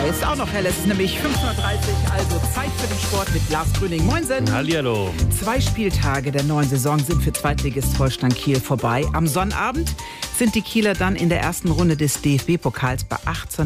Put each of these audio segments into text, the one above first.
jetzt auch noch hell. Es ist nämlich 5.30 Uhr, also Zeit für den Sport mit Lars Grüning. Moinsen. Hallihallo. 2 Spieltage der neuen Saison sind für Zweitligist Holstein Kiel vorbei. Am Sonnabend sind die Kieler dann in der ersten Runde des DFB-Pokals bei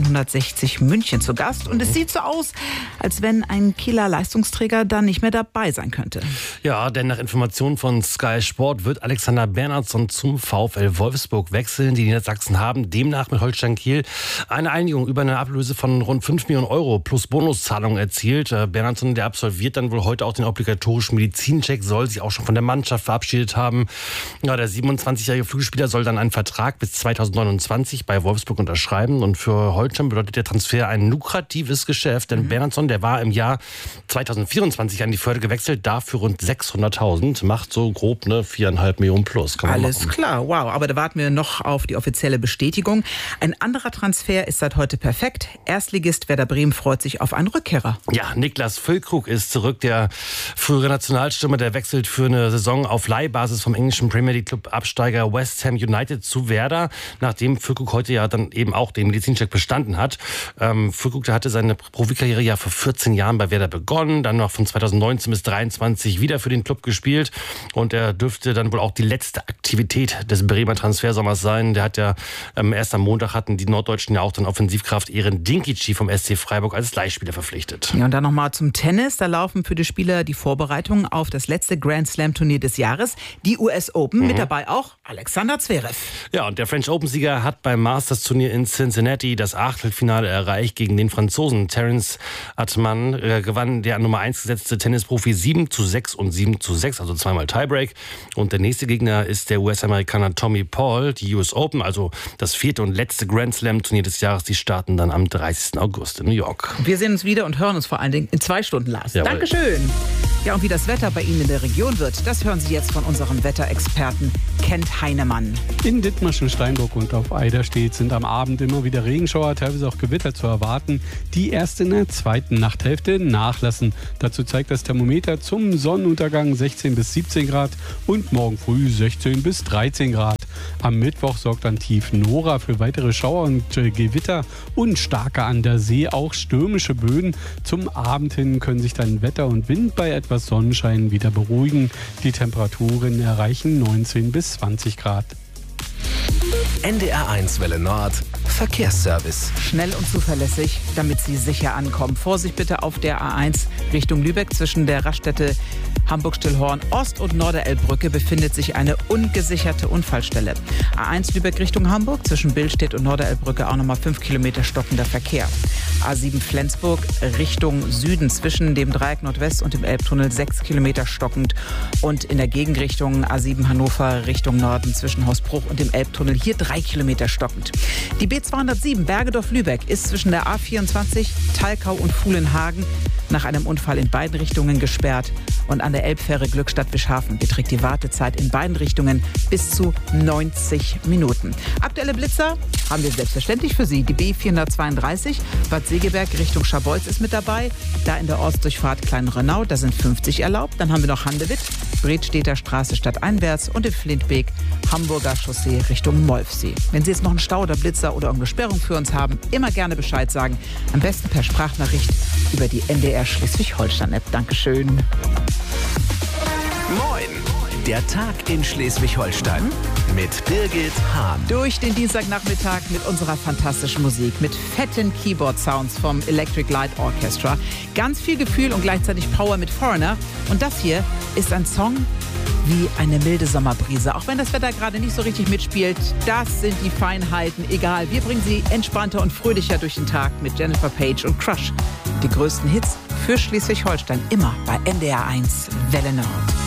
1860 München zu Gast. Und es sieht so aus, als wenn ein Kieler Leistungsträger dann nicht mehr dabei sein könnte. Ja, denn nach Informationen von Sky Sport wird Alexander Bernhardsson zum VfL Wolfsburg wechseln. Die Niedersachsen haben demnach mit Holstein Kiel eine Einigung über eine Ablöse von rund 5 Millionen Euro plus Bonuszahlungen erzielt. Bernhardsson, der absolviert dann wohl heute auch den obligatorischen Medizincheck, soll sich auch schon von der Mannschaft verabschiedet haben. Ja, der 27-jährige Flügelspieler soll dann einen Vertrag bis 2029 bei Wolfsburg unterschreiben. Und für Holstein bedeutet der Transfer ein lukratives Geschäft. Denn Bernhardsson, der war im Jahr 2024 an die Förde gewechselt, dafür rund 600.000. Macht so grob 4,5 Millionen plus. Alles klar, wow. Aber da warten wir noch auf die offizielle Bestätigung. Ein anderer Transfer ist seit heute perfekt. Erstligist Werder Bremen freut sich auf einen Rückkehrer. Ja, Niklas Füllkrug ist zurück. Der frühere Nationalstürmer, der wechselt für eine Saison auf Leihbasis vom englischen Premier League Club Absteiger West Ham United zu Werder, nachdem Füllkrug heute ja dann eben auch den Medizincheck bestanden hat. Füllkrug, der hatte seine Profikarriere ja vor 14 Jahren bei Werder begonnen, dann noch von 2019 bis 2023 wieder für den Club gespielt und er dürfte dann wohl auch die letzte Aktivität des Bremer Transfersommers sein. Der hat ja erst am Montag hatten die Norddeutschen ja auch dann Offensivkraft Eren Dinkici vom SC Freiburg als Leihspieler verpflichtet. Ja, und dann nochmal zum Tennis. Da laufen für die Spieler die Vorbereitungen auf das letzte Grand Slam Turnier des Jahres, die US Open. Mit dabei auch Alexander Zverev. Ja, und der French Open-Sieger hat beim Masters-Turnier in Cincinnati das Achtelfinale erreicht gegen den Franzosen Terence Atman. Gewann der an Nummer 1 gesetzte Tennisprofi 7:6 und 7:6, also zweimal Tiebreak. Und der nächste Gegner ist der US-Amerikaner Tommy Paul. Die US Open, also das 4. und letzte Grand Slam-Turnier des Jahres, die starten dann am 30. August in New York. Wir sehen uns wieder und hören uns vor allen Dingen in 2 Stunden, Lars. Jawohl. Dankeschön. Ja, und wie das Wetter bei Ihnen in der Region wird, das hören Sie jetzt von unserem Wetterexperten Kent Heinemann. In Dithmarschen, Steinburg und auf Eiderstedt sind am Abend immer wieder Regenschauer, teilweise auch Gewitter zu erwarten, die erst in der zweiten Nachthälfte nachlassen. Dazu zeigt das Thermometer zum Sonnenuntergang 16 bis 17 Grad und morgen früh 16 bis 13 Grad. Am Mittwoch sorgt dann tief Nora für weitere Schauer und Gewitter und starke an der See, auch stürmische Böen. Zum Abend hin können sich dann Wetter und Wind bei etwas Sonnenschein wieder beruhigen. Die Temperaturen erreichen 19 bis 20 Grad. NDR1 Welle Nord, Verkehrsservice. Schnell und zuverlässig, damit Sie sicher ankommen. Vorsicht bitte auf der A1 Richtung Lübeck. Zwischen der Raststätte Hamburg-Stillhorn Ost und Norderelbbrücke befindet sich eine ungesicherte Unfallstelle. A1 Lübeck Richtung Hamburg, zwischen Billstedt und Norderelbbrücke auch nochmal 5 Kilometer stockender Verkehr. A7 Flensburg Richtung Süden, zwischen dem Dreieck Nordwest und dem Elbtunnel 6 Kilometer stockend. Und in der Gegenrichtung A7 Hannover Richtung Norden, zwischen Hausbruch und dem Elbtunnel hier 3 Kilometer stockend. Die B207 Bergedorf-Lübeck ist zwischen der A24 Talkau und Fuhlenhagen nach einem Unfall in beiden Richtungen gesperrt. Und an der Elbfähre Glückstadt-Bischhafen beträgt die Wartezeit in beiden Richtungen bis zu 90 Minuten. Aktuelle Blitzer haben wir selbstverständlich für Sie. Die B432 Bad Segeberg Richtung Scharbeutz ist mit dabei. Da in der Ortsdurchfahrt Klein-Rönau, da sind 50 erlaubt. Dann haben wir noch Handewitt, Bredstedter Straße stadteinwärts und in Flintbeek Hamburger Chaussee Richtung Molfsee. Wenn Sie jetzt noch einen Stau oder Blitzer oder irgendeine Sperrung für uns haben, immer gerne Bescheid sagen. Am besten per Sprachnachricht über die NDR Schleswig-Holstein-App. Dankeschön. Moin, der Tag in Schleswig-Holstein mit Birgit Hahn. Durch den Dienstagnachmittag mit unserer fantastischen Musik, mit fetten Keyboard-Sounds vom Electric Light Orchestra. Ganz viel Gefühl und gleichzeitig Power mit Foreigner. Und das hier ist ein Song wie eine milde Sommerbrise. Auch wenn das Wetter gerade nicht so richtig mitspielt, das sind die Feinheiten. Egal, wir bringen Sie entspannter und fröhlicher durch den Tag mit Jennifer Page und Crush. Die größten Hits für Schleswig-Holstein immer bei NDR1 Welle Nord.